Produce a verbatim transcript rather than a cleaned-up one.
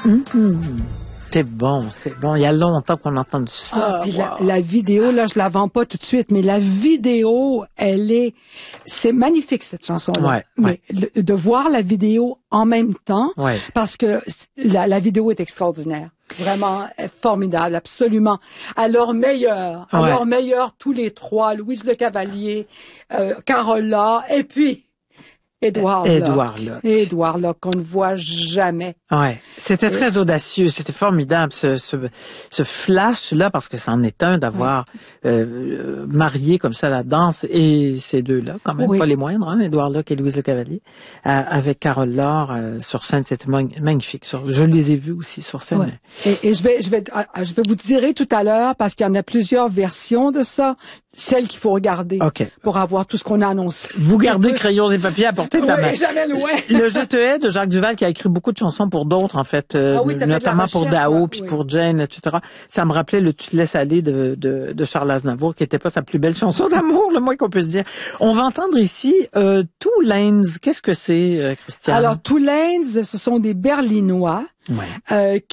Mm-hmm. C'est bon, c'est bon. Il y a longtemps qu'on a entendu ça. Ah, puis wow. la, la vidéo, là, je la vends pas tout de suite, mais la vidéo, elle est, c'est magnifique, cette chanson-là. Ouais, mais ouais. Le, de voir la vidéo en même temps, Ouais. parce que la, la vidéo est extraordinaire. Vraiment formidable, absolument. À leur meilleur, à Ouais. leur meilleur, tous les trois, Louise Le Cavalier, euh, Carola, et puis Édouard Locke. Édouard Locke. Édouard Locke, qu'on ne voit jamais. Ouais, c'était très audacieux, c'était formidable ce ce, ce flash là parce que c'en est un d'avoir ouais. euh, marié comme ça la danse et ces deux-là quand même oui. pas les moindres, hein, Édouard Locke et Louise Le Cavalier euh, avec Carole Laure euh, sur scène, c'était magnifique. Sur, je les ai vus aussi sur scène. Ouais. Et, et je vais je vais je vais vous dire tout à l'heure parce qu'il y en a plusieurs versions de ça, celle qu'il faut regarder okay. pour avoir tout ce qu'on a annoncé. Vous gardez crayons et papiers à portée de la oui, main. Jamais loin. Le Je te hais de Jacques Duvall qui a écrit beaucoup de chansons pour d'autres en fait, euh, ah oui, notamment pour Dao puis oui. pour Jane, et cetera. Ça me rappelait le Tu te laisses aller de, de, de Charles Aznavour qui était pas sa plus belle chanson d'amour, le moins qu'on peut se dire. On va entendre ici euh, Two Lanes. Qu'est-ce que c'est, euh, Christiane? Alors Two Lanes, ce sont des Berlinois. Ouais. Euh,